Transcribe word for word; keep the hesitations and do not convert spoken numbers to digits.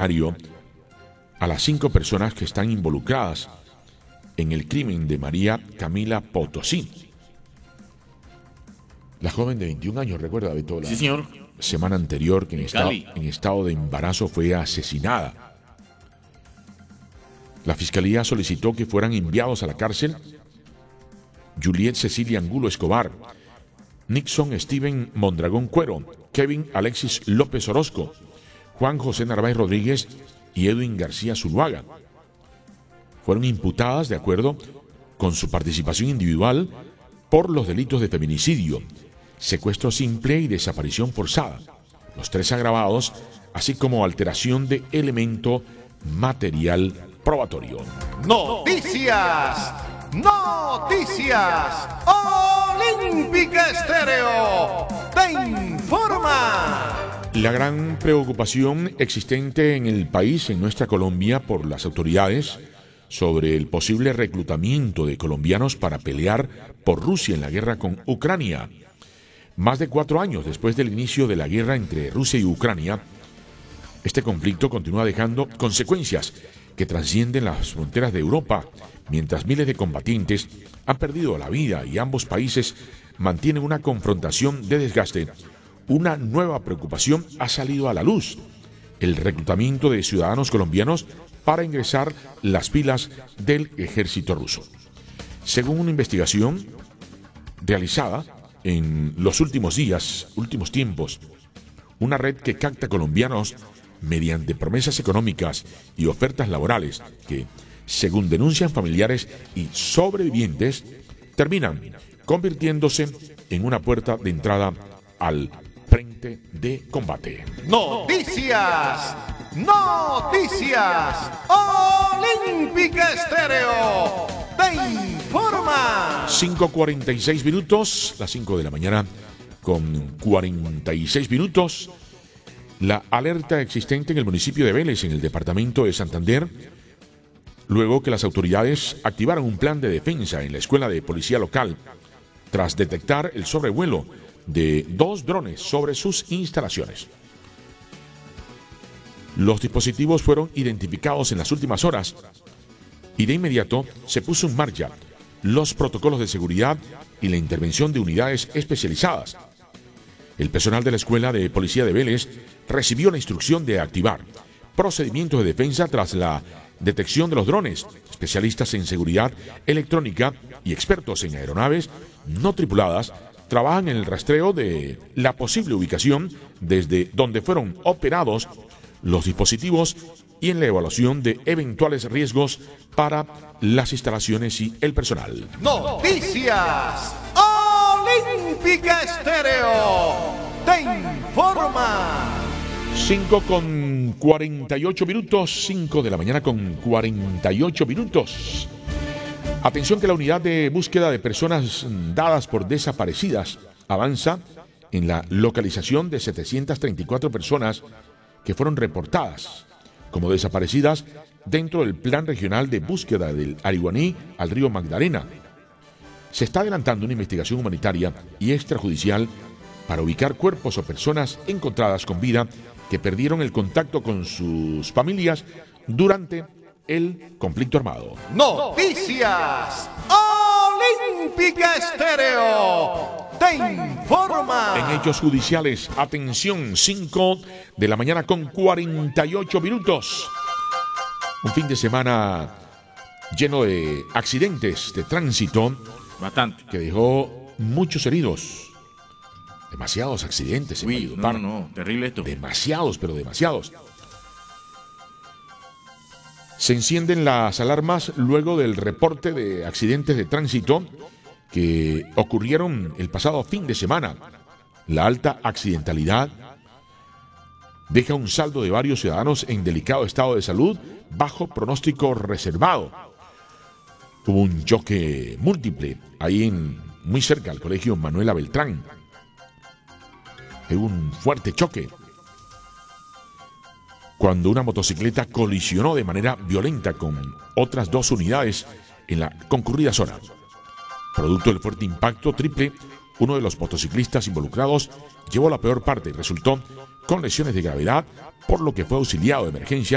extraordinario a las cinco personas que están involucradas en el crimen de María Camila Potosí. La joven de veintiún años, recuerda, Beto, la Sí, señor. semana anterior que en estado, en estado de embarazo fue asesinada. La fiscalía solicitó que fueran enviados a la cárcel Juliet Cecilia Angulo Escobar, Nixon Steven Mondragón Cuero, Kevin Alexis López Orozco, Juan José Narváez Rodríguez y Edwin García Zuluaga. Fueron imputadas de acuerdo con su participación individual por los delitos de feminicidio, secuestro simple y desaparición forzada, los tres agravados, así como alteración de elemento material probatorio. Noticias, noticias, Olímpica Estéreo te informa. La gran preocupación existente en el país, en nuestra Colombia, por las autoridades sobre el posible reclutamiento de colombianos para pelear por Rusia en la guerra con Ucrania. Más de cuatro años después del inicio de la guerra entre Rusia y Ucrania, este conflicto continúa dejando consecuencias que trascienden las fronteras de Europa, mientras miles de combatientes han perdido la vida y ambos países mantienen una confrontación de desgaste. Una nueva preocupación ha salido a la luz: el reclutamiento de ciudadanos colombianos para ingresar las filas del ejército ruso. Según una investigación realizada en los últimos días, últimos tiempos, una red que capta colombianos mediante promesas económicas y ofertas laborales que, según denuncian familiares y sobrevivientes, terminan convirtiéndose en una puerta de entrada al frente de combate. Noticias, noticias, Olímpica Estéreo te informa. cinco cuarenta y seis minutos, las cinco de la mañana con cuarenta y seis minutos. La alerta existente en el municipio de Vélez, en el departamento de Santander, luego que las autoridades activaron un plan de defensa en la escuela de policía local, tras detectar el sobrevuelo de dos drones sobre sus instalaciones. Los dispositivos fueron identificados en las últimas horas y de inmediato se puso en marcha los protocolos de seguridad y la intervención de unidades especializadas. El personal de la Escuela de Policía de Vélez recibió la instrucción de activar procedimientos de defensa tras la detección de los drones. Especialistas en seguridad electrónica y expertos en aeronaves no tripuladas trabajan en el rastreo de la posible ubicación desde donde fueron operados los dispositivos y en la evaluación de eventuales riesgos para las instalaciones y el personal. Noticias, Olímpica Estéreo te informa. cinco con cuarenta y ocho minutos, cinco de la mañana con cuarenta y ocho minutos. Atención que la unidad de búsqueda de personas dadas por desaparecidas avanza en la localización de setecientas treinta y cuatro personas que fueron reportadas como desaparecidas dentro del Plan Regional de Búsqueda del Ariguaní al río Magdalena. Se está adelantando una investigación humanitaria y extrajudicial para ubicar cuerpos o personas encontradas con vida que perdieron el contacto con sus familias durante el conflicto armado. Noticias, Olímpica Estéreo te informa. En hechos judiciales, atención, cinco de la mañana con cuarenta y ocho minutos. Un fin de semana lleno de accidentes de tránsito. Bastante. Que dejó muchos heridos. Demasiados accidentes. En Uy, Valledupar. no, no, no, terrible esto. Demasiados, pero demasiados. Se encienden las alarmas luego del reporte de accidentes de tránsito que ocurrieron el pasado fin de semana. La alta accidentalidad deja un saldo de varios ciudadanos en delicado estado de salud bajo pronóstico reservado. Hubo un choque múltiple ahí en, muy cerca al colegio Manuela Beltrán. Hubo un fuerte choque cuando una motocicleta colisionó de manera violenta con otras dos unidades en la concurrida zona. Producto del fuerte impacto triple, uno de los motociclistas involucrados llevó la peor parte y resultó con lesiones de gravedad, por lo que fue auxiliado de emergencia